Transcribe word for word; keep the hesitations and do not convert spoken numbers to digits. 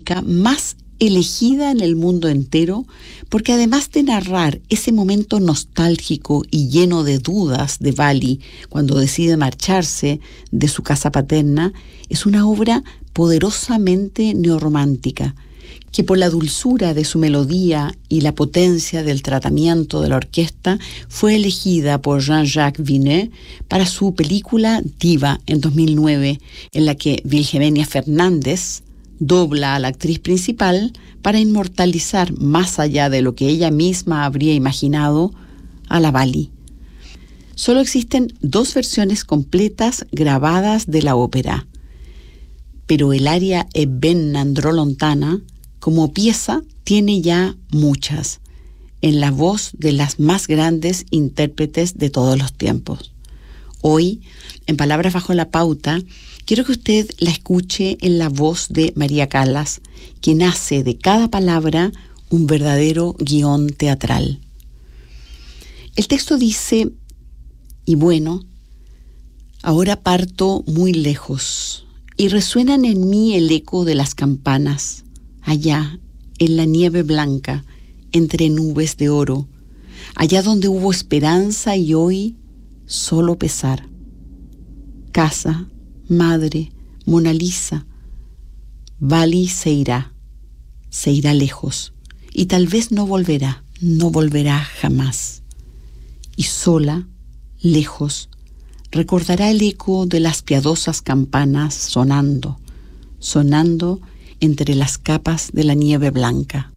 música más elegida en el mundo entero, porque además de narrar ese momento nostálgico y lleno de dudas de Vali cuando decide marcharse de su casa paterna, es una obra poderosamente neorromántica, que por la dulzura de su melodía y la potencia del tratamiento de la orquesta fue elegida por Jean-Jacques Vinet para su película Diva en dos mil nueve, en la que Vilhelmina Fernández dobla a la actriz principal para inmortalizar, más allá de lo que ella misma habría imaginado, a la Vali. Solo existen dos versiones completas grabadas de la ópera, pero el aria E ben andrò lontana como pieza tiene ya muchas, en la voz de las más grandes intérpretes de todos los tiempos. Hoy, en Palabras bajo la pauta, quiero que usted la escuche en la voz de María Callas, quien hace de cada palabra un verdadero guión teatral. El texto dice: y bueno, ahora parto muy lejos, y resuenan en mí el eco de las campanas, allá, en la nieve blanca, entre nubes de oro, allá donde hubo esperanza y hoy solo pesar. Casa, madre, Mona Lisa, Vali se irá, se irá lejos, y tal vez no volverá, no volverá jamás. Y sola, lejos, recordará el eco de las piadosas campanas sonando, sonando entre las capas de la nieve blanca.